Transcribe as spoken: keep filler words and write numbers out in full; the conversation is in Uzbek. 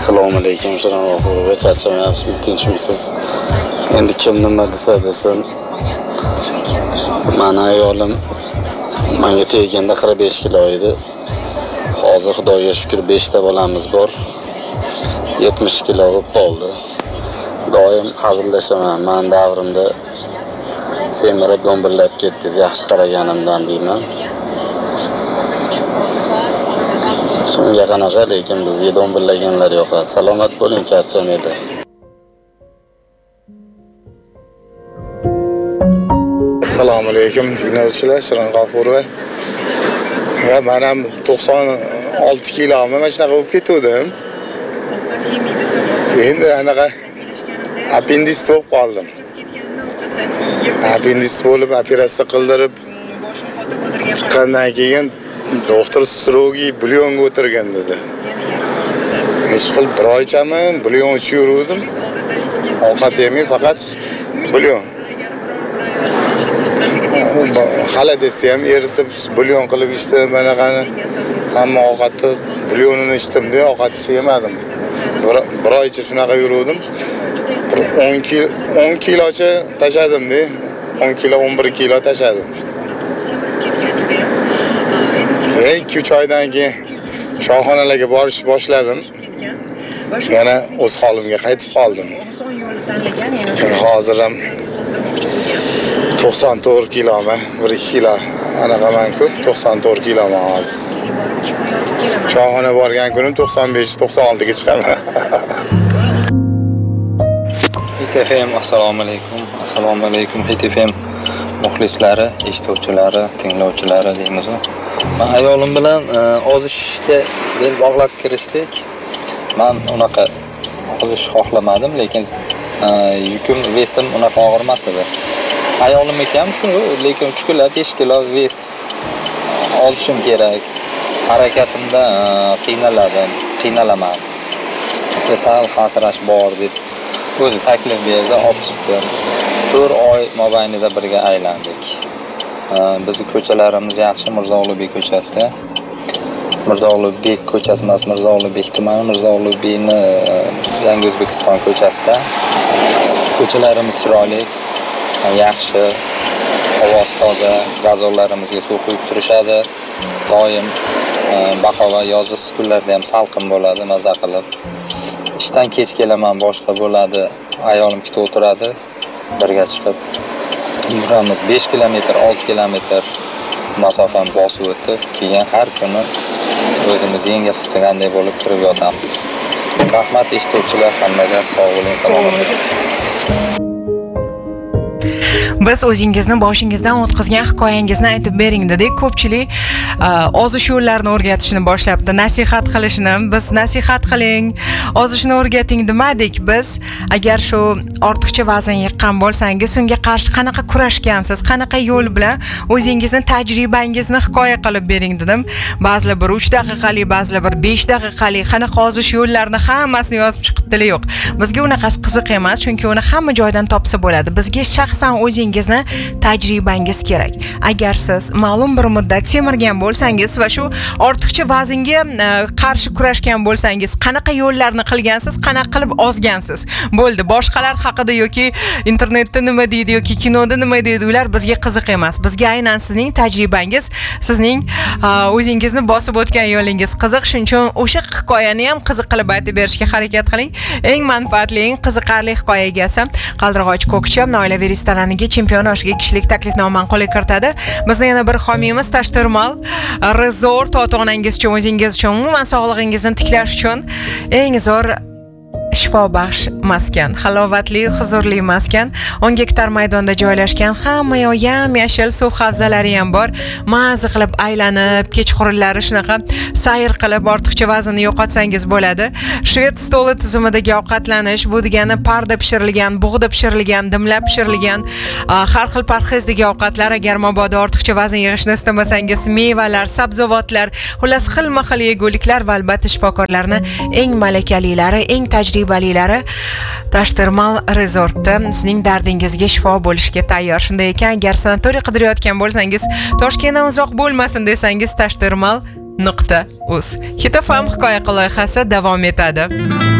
Assalomu alaykum, Shirin G'ofurova, charchamayapsizmi, tinchmisiz? Endi kim nima desa desin. Mani ayolim menga teganda qirq besh kilo edi. Hozir Xudoga shukr besh ta bolamiz bor. yetmish kilo bo'lib qoldi. Doim hazillashaman. Men davrimda semirib do'mbirlab ketdingiz, yaxshi qaraganimdan deyman. Kimga qanaqa, lekin bizga do'mbirlaganlar yoqadi. Salomat bo'ling, charchamaydi. Assalomu alaykum, tinglovchilar, Shirin G'ofurova. Ya, men ham to'qson olti kilomi mana shunaqa bo'lib ketdim. Endi anaqa appendist bo'lib qoldim. Appendist bo'lib operatsiya qildirib chiqqandan keyin doktor strogiy bulyonga o'tirgan dedi. Hech qil bir oychami bulyon ichib yurdim. Ovqat yemay faqat bulyon. Hala desa ham eritib bulyon qilib ichdim, mana qani hamma ovqatni bulyonini ichdim-da, ovqat yemadim. Bir oycha shunaqa yurdim. o'n kilocha tashadim-da. o'n kilo, o'n bir kilo tashadim. ikki uch oydan keyin choyxonalarga borish boshladim. Yana o'z holimga qaytib qoldim. Hozir ham to'qson to'rt kilomi, bir ikki kilo anaqaman-ku, to'qson to'rt kiloman hozir. Choyxona borgan kunim to'qson besh to'qson olti ga chiqaman. Hit F M, assalomu alaykum. Assalomu alaykum Hit F M muxlislari, eshituvchilari, tinglovchilari deymiz. Men ayolim bilan ozishga bel bog'lab kirishdik. Men unaqa ozish xohlamadim, lekin yukim, vesim unaqa og'irmas edi. Ayolimniki ham shu, lekin uch kilo, besh kilo ves ozishim kerak. Harakatimda qiynaladim, qiynalaman. Kasal xasrash bor deb o'zi taklif berdi, olib chiqdim. to'rt oy mobaynida birga aylandik. Bizning ko'chalarimiz yaxshi, Mirzo Ulug'bek ko'chasida. Mirzo Ulug'bek ko'chasi emas, Mirzo Ulug'bek tumani, Mirzo Ulug'bekni Yangi O'zbekiston ko'chasida. Ko'chalarimiz chiroyli, yaxshi, havosi toza, gazonlarimizga suv quyib turishadi. Doim bahor, yoz kunlarda ham salqin bo'ladi, maza qilib. Ishdan kech kelaman, boshqa bo'ladi. Ayolim kutib o'tiradi. Birga chiqib yuramiz, besh kilometr, olti kilometr masofani bosib o'tib, keyin har kuni o'zimiz yengil his qilgandek bo'lib kirib yotamiz. Rahmat eshituvchilar, hammaga sog' bo'ling, salomat bo'ling. Biz o'zingizni boshingizdan o'tkazgan hikoyangizni aytib bering dedik. Ko'pchilik ozish yo'llarini o'rgatishni boshlabdi, nasihat qilishni. Biz nasihat qiling, ozishni o'rgating demadik. Biz agar shu ortiqcha vazn yiqqan bo'lsangiz, unga qarshi qanaqa kurashgansiz, qanaqa yo'l bilan o'zingizni tajribangizni hikoya qilib bering dedim. Ba'zilar bir uch daqiqalik, ba'zilar bir besh daqiqalik qanaqa ozish yo'llarini hammasini yozib chiqibdilar. Yo'q. Bizga unaqasi qiziq emas, chunki uni hamma joydan topsa bo'ladi. Bizga shaxsan o'zingizni tajribangiz kerak. Agar siz ma'lum bir muddat semirgan bo'lsangiz va shu ortiqcha vaznga qarshi kurashgan bo'lsangiz, qanaqa yo'llarni qilgansiz, qanaqa qilib ozgansiz? Bo'ldi, boshqalar haqida yoki internetda nima deydi yoki kinoda nima deydi, ular bizga qiziq emas. Bizga aynan sizning tajribangiz, sizning o'zingizni bosib o'tgan yo'lingiz qiziq. Shuning uchun o'sha hikoyani ham qiziq qilib aytib berishga harakat qiling. Eng manfaatli, eng qiziqarli hikoya egasi Qaldirg'och Ko'kcha oilaviy restoraniga chempion oshiga kishilik taklifnomani qo'lga kiritadi. Bizning yana bir homiyimiz Tashtirmal Resort, ota-onangiz uchun, o'zingiz uchun, umuman sog'lig'ingizni tiklash uchun eng zo'r shifobaxsh maskan, halovatli, huzurli maskan. o'n gektar maydonda joylashgan, hamma yoq yam-yashil, suv havzalari ham bor. Maza qilib aylanib, kechqurunlari shunaqa sayr qilib ortiqcha vaznni yo'qotsangiz bo'ladi. Shved stoli tizimidagi ovqatlanish, bu degani parda pishirilgan, bug'da pishirilgan, dimlab pishirilgan, har xil parhezdagi ovqatlar. Agar mabodo ortiqcha vazn yig'ishni istamasangiz, mevalar, sabzavotlar, xullas xilma-xil yeguliklar va albatta shifokorlarni eng malakalilari, eng tajribalilari Tashtirmal Resortda sizning dardingizga shifo bo'lishga tayyor. Shunday ekan, agar sanatoriy qidirayotgan bo'lsangiz, Toshkentdan uzoq bo'lmasin desangiz, tashtirmal nuqta uz. Hit F M hikoya loyihasi davom etadi.